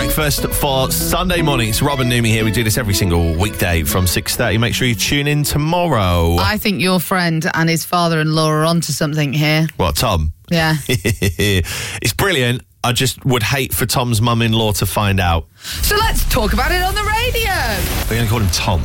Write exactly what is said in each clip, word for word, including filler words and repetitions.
Breakfast for Sunday morning. It's Rob and Numi here. We do this every single weekday from six thirty. Make sure you tune in tomorrow. I think your friend and his father-in-law are onto something here. What, Tom? Yeah. It's brilliant. I just would hate for Tom's mum-in-law to find out. So let's talk about it on the radio. We're going to call him Tom.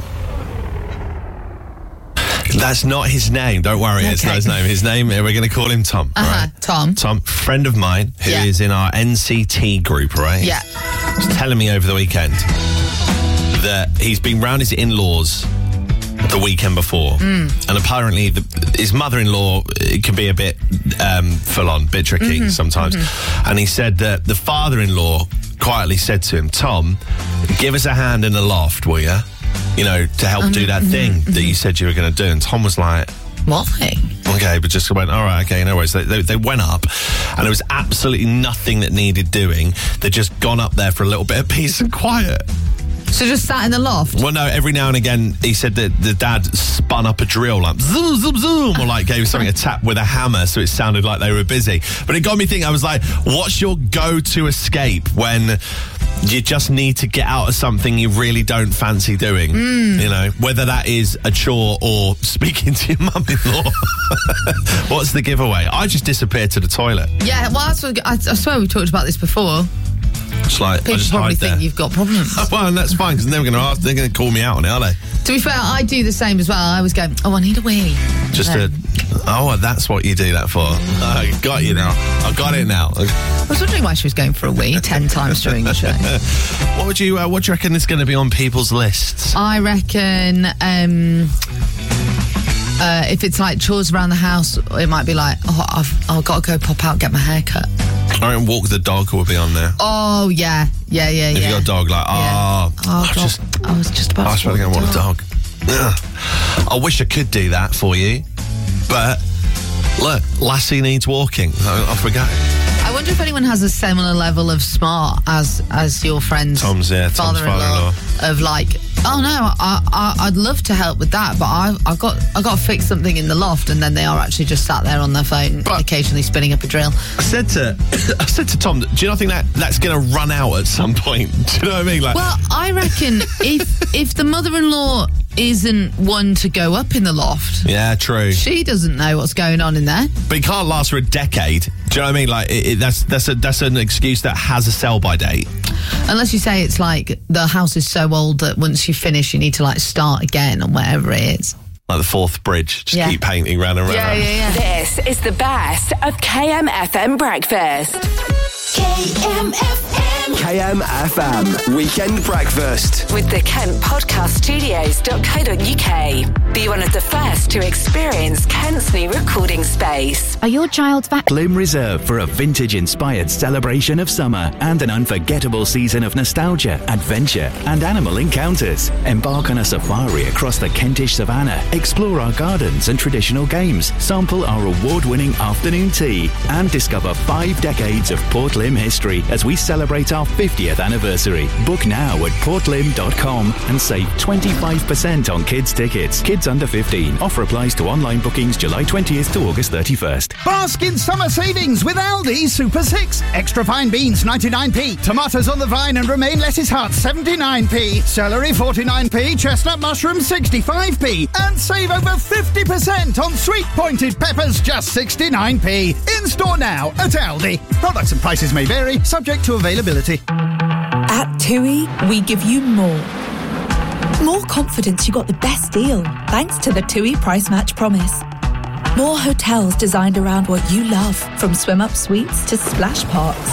That's not his name. Don't worry, okay. It's not his name. His name, we're going to call him Tom. Uh-huh. Right? Tom. Tom, friend of mine who yeah. is in our N C T group, right? Yeah. He's telling me over the weekend that he's been round his in-laws the weekend before. Mm. And apparently the, his mother-in-law it can be a bit um, full-on, bit tricky mm-hmm. sometimes. Mm-hmm. And he said that the father-in-law quietly said to him, Tom, give us a hand in the loft, will you? You know, to help um, do that thing mm-hmm. that you said you were going to do. And Tom was like... What thing? Okay, but just went, all right, okay, no worries. They, they, they went up, and there was absolutely nothing that needed doing. They'd just gone up there for a little bit of peace and quiet. So just sat in the loft? Well, no, every now and again, he said that the dad spun up a drill, like, zoom, zoom, zoom, or like gave something a tap with a hammer, so it sounded like they were busy. But it got me thinking, I was like, what's your go-to escape when... you just need to get out of something you really don't fancy doing, mm. you know, whether that is a chore or speaking to your mum-in-law. What's the giveaway? I just disappeared to the toilet. Yeah, well, that's what, I, I swear we talked about this before. It's like, people I just probably hide think there. You've got problems. Well, and that's fine, because they're going to ask, they're going to call me out on it, are they? To be fair, I do the same as well. I always go, oh, I need a wee. Just no. to, oh, that's what you do that for. I got you now. I got it now. I was wondering why she was going for a wee ten times during the show. What would you, uh, what do you reckon is going to be on people's lists? I reckon um, uh, if it's like chores around the house, it might be like, oh, I've, I've got to go pop out, get my hair cut. I reckon walk the dog will be on there. Oh, yeah. Yeah, yeah, if yeah. If you got a dog, like, yeah. oh, oh I, just, I was just about I was to go walk the dog. Ugh. I wish I could do that for you, but look, Lassie needs walking. Off we go. I wonder if anyone has a similar level of smart as as your friend's Tom's, yeah, Tom's father-in-law, father-in-law. Of like, oh no, I, I I'd love to help with that, but I I've got I got to fix something in the loft, and then they are actually just sat there on their phone, but occasionally spinning up a drill. I said to I said to Tom, do you not think that that's going to run out at some point? Do you know what I mean? Like, well, I reckon if if the mother-in-law isn't one to go up in the loft, yeah, true, she doesn't know what's going on in there. But it can't last for a decade. Do you know what I mean? Like, it, it, that's that's a that's an excuse that has a sell-by date. Unless you say it's like the house is so old that once you finish, you need to like start again or whatever it is. Like the fourth bridge, just yeah. keep painting round and round. Yeah, yeah, yeah. This is the best of K M F M Breakfast. K M F M. K M F M Weekend Breakfast with the Kent Podcast Studios dot co dot uk. Be one of the first to experience Kent's new recording space. Are your child's back? Glim Reserve for a vintage-inspired celebration of summer and an unforgettable season of nostalgia, adventure and animal encounters. Embark on a safari across the Kentish savannah, explore our gardens and traditional games, sample our award-winning afternoon tea and discover five decades of Port Lim history as we celebrate our fiftieth anniversary. Book now at port lim dot com and save twenty-five percent on kids' tickets. Kids under fifteen. Offer applies to online bookings July twentieth to August thirty-first. Bask in summer savings with Aldi Super six. Extra fine beans ninety-nine p. Tomatoes on the vine and romaine lettuce hearts seventy-nine p. Celery forty-nine p. Chestnut mushrooms sixty-five p. And save over fifty percent on sweet pointed peppers just sixty-nine p. In store now at Aldi. Products and prices may vary, subject to availability. At TUI, we give you more. More confidence you got the best deal, thanks to the TUI Price Match Promise. More hotels designed around what you love, from swim-up suites to splash parks.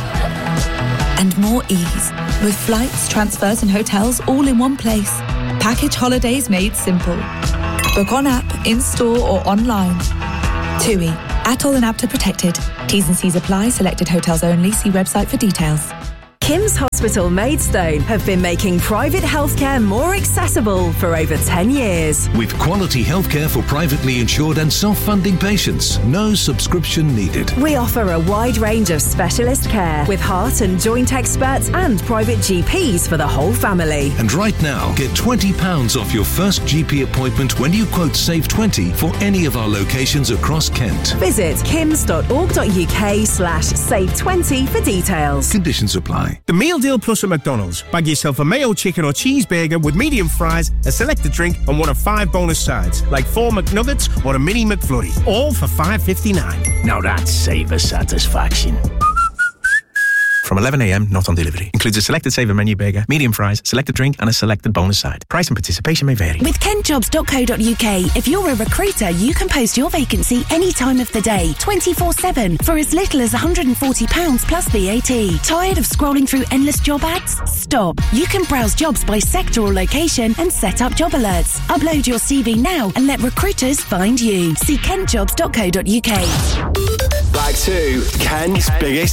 And more ease, with flights, transfers and hotels all in one place. Package holidays made simple. Book on app, in-store or online. TUI, Atoll and APTA protected. T's and C's apply. Selected hotels only. See website for details. Kim's Hospital Maidstone have been making private healthcare more accessible for over ten years. With quality healthcare for privately insured and self-funding patients. No subscription needed. We offer a wide range of specialist care with heart and joint experts and private G Ps for the whole family. And right now, get twenty pounds off your first G P appointment when you quote Save twenty for any of our locations across Kent. Visit kims dot org dot uk slash save twenty for details. Conditions apply. why. The Meal Deal Plus at McDonald's. Bag yourself a mayo chicken or cheeseburger with medium fries, a selected drink, and one of five bonus sides, like four McNuggets or a mini McFlurry. All for five fifty-nine. Now that's savor satisfaction. From eleven a.m, not on delivery. Includes a selected saver menu burger, medium fries, selected drink, and a selected bonus side. Price and participation may vary. With kent jobs dot co dot uk, if you're a recruiter, you can post your vacancy any time of the day, twenty-four seven, for as little as one hundred forty pounds plus V A T. Tired of scrolling through endless job ads? Stop. You can browse jobs by sector or location and set up job alerts. Upload your C V now and let recruiters find you. See kent jobs dot co dot uk. Back to Kent's biggest